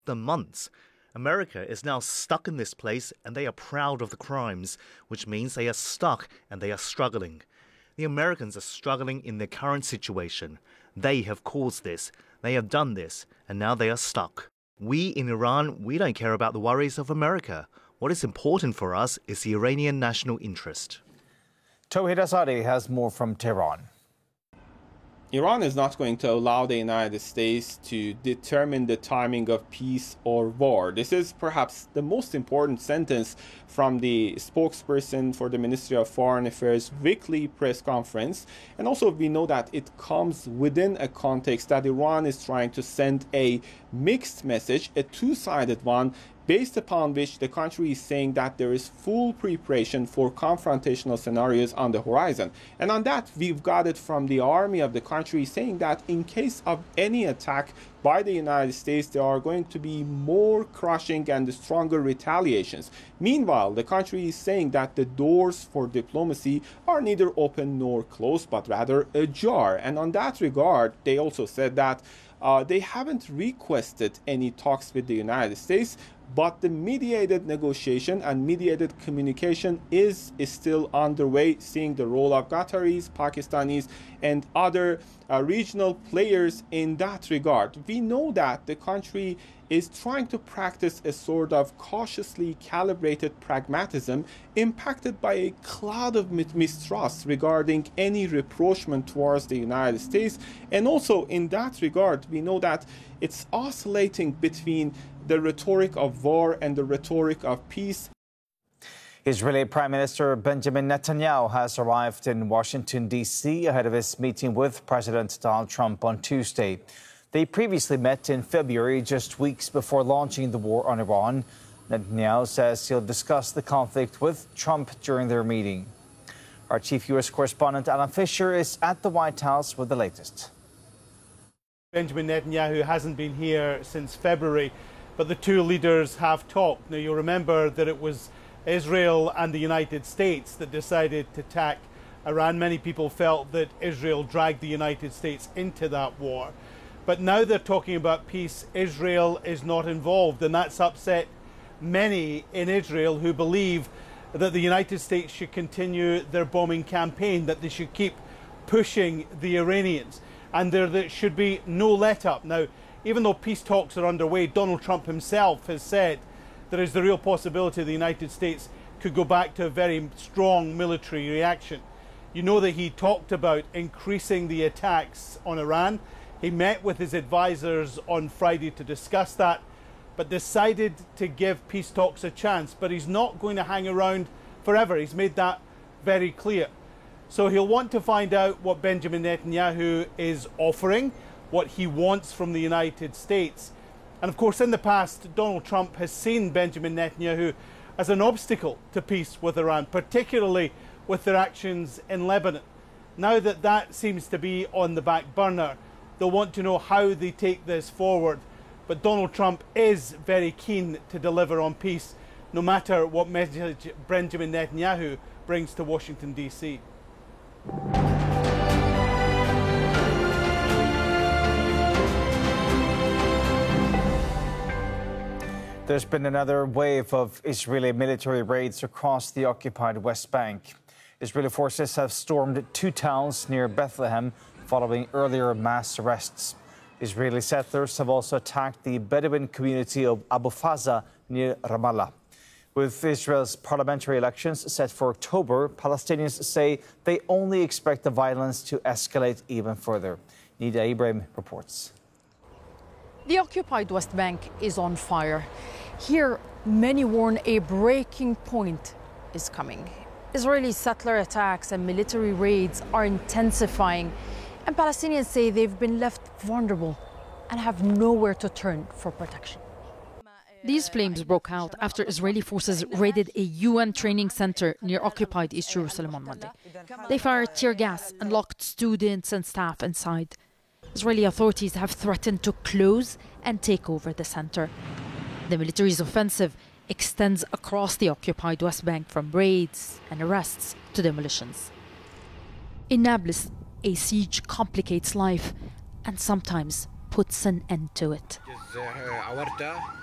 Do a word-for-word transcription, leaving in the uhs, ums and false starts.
The months. America is now stuck in this place and they are proud of the crimes, which means they are stuck and they are struggling. The Americans are struggling in their current situation. They have caused this, they have done this, and now they are stuck. We in Iran, we don't care about the worries of America. What is important for us is the Iranian national interest. Tawhid Asadi has more from Tehran. Iran is not going to allow the United States to determine the timing of peace or war. This is perhaps the most important sentence from the spokesperson for the Ministry of Foreign Affairs weekly press conference. And also we know that it comes within a context that Iran is trying to send a mixed message, a two-sided one, based upon which the country is saying that there is full preparation for confrontational scenarios on the horizon. And on that, we've got it from the army of the country saying that in case of any attack by the United States, there are going to be more crushing and stronger retaliations. Meanwhile, the country is saying that the doors for diplomacy are neither open nor closed, but rather ajar. And on that regard, they also said that uh, they haven't requested any talks with the United States, but the mediated negotiation and mediated communication is, is still underway, seeing the role of Qataris, Pakistanis, and other uh, regional players in that regard. We know that the country is trying to practice a sort of cautiously calibrated pragmatism impacted by a cloud of mistrust regarding any rapprochement towards the United States. And also in that regard, we know that it's oscillating between the rhetoric of war and the rhetoric of peace. Israeli Prime Minister Benjamin Netanyahu has arrived in Washington, D C ahead of his meeting with President Donald Trump on Tuesday. They previously met in February, just weeks before launching the war on Iran. Netanyahu says he'll discuss the conflict with Trump during their meeting. Our chief U S correspondent Alan Fisher is at the White House with the latest. Benjamin Netanyahu hasn't been here since February, but the two leaders have talked. Now, you'll remember that it was Israel and the United States that decided to attack Iran. Many people felt that Israel dragged the United States into that war. But now they're talking about peace. Israel is not involved, and that's upset many in Israel who believe that the United States should continue their bombing campaign, that they should keep pushing the Iranians, and there, there should be no let-up. Now, even though peace talks are underway, Donald Trump himself has said there is the real possibility the United States could go back to a very strong military reaction. You know that he talked about increasing the attacks on Iran. He met with his advisors on Friday to discuss that, but decided to give peace talks a chance. But he's not going to hang around forever. He's made that very clear. So he'll want to find out what Benjamin Netanyahu is offering, what he wants from the United States. And of course, in the past, Donald Trump has seen Benjamin Netanyahu as an obstacle to peace with Iran, particularly with their actions in Lebanon. Now that that seems to be on the back burner, they'll want to know how they take this forward. But Donald Trump is very keen to deliver on peace, no matter what message Benjamin Netanyahu brings to Washington, D C There's been another wave of Israeli military raids across the occupied West Bank. Israeli forces have stormed two towns near Bethlehem following earlier mass arrests. Israeli settlers have also attacked the Bedouin community of Abu Faza near Ramallah. With Israel's parliamentary elections set for October, Palestinians say they only expect the violence to escalate even further. Nida Ibrahim reports. The occupied West Bank is on fire. Here, many warn a breaking point is coming. Israeli settler attacks and military raids are intensifying, and Palestinians say they've been left vulnerable and have nowhere to turn for protection. These flames broke out after Israeli forces raided a U N training center near occupied East Jerusalem on Monday. They fired tear gas and locked students and staff inside. Israeli authorities have threatened to close and take over the center. The military's offensive extends across the occupied West Bank from raids and arrests to demolitions. In Nablus, a siege complicates life and sometimes puts an end to it.